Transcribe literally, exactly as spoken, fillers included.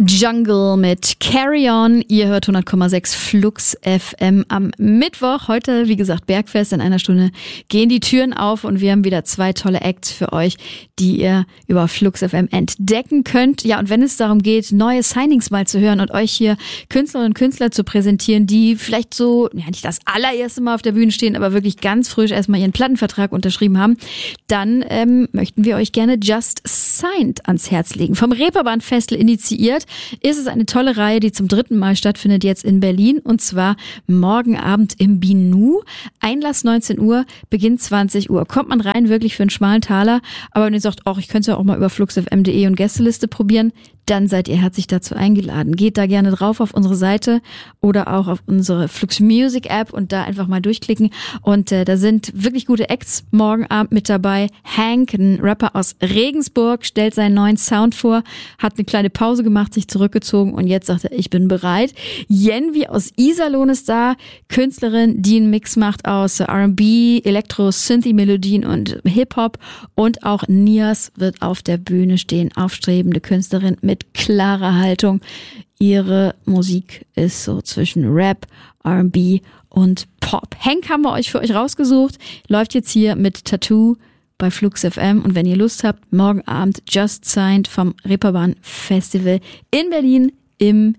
Jungle mit Carry On. Ihr hört hundert Komma sechs Flux F M am Mittwoch. Heute, wie gesagt, Bergfest. In einer Stunde gehen die Türen auf und wir haben wieder zwei tolle Acts für euch, die ihr über Flux F M entdecken könnt. Ja, und wenn es darum geht, neue Signings mal zu hören und euch hier Künstlerinnen und Künstler zu präsentieren, die vielleicht so, ja, nicht das allererste Mal auf der Bühne stehen, aber wirklich ganz frisch erstmal ihren Plattenvertrag unterschrieben haben, dann ähm, möchten wir euch gerne Just Signed ans Herz legen. Vom Reeperbahn Festival initiiert ist es eine tolle Reihe, die zum dritten Mal stattfindet jetzt in Berlin, und zwar morgen Abend im Binu. Einlass neunzehn Uhr, Beginn zwanzig Uhr. Kommt man rein wirklich für einen schmalen Taler, aber wenn ihr sagt, ach, ich könnte es ja auch mal über fluxfm punkt de und Gästeliste probieren, dann seid ihr herzlich dazu eingeladen. Geht da gerne drauf auf unsere Seite oder auch auf unsere Flux Music App und da einfach mal durchklicken. Und äh, da sind wirklich gute Acts morgen Abend mit dabei. Hank, ein Rapper aus Regensburg, stellt seinen neuen Sound vor, hat eine kleine Pause gemacht, sich zurückgezogen und jetzt sagt er, ich bin bereit. Jenvi aus Iserlohn ist da, Künstlerin, die einen Mix macht aus R and B, Elektro, Synthie-Melodien und Hip-Hop, und auch Nias wird auf der Bühne stehen, aufstrebende Künstlerin mit klarer Haltung. Ihre Musik ist so zwischen Rap, R and B und Pop. Hank haben wir euch für euch rausgesucht, läuft jetzt hier mit Tattoo bei Flux F M, und wenn ihr Lust habt, morgen Abend Just Signed vom Reeperbahn Festival in Berlin im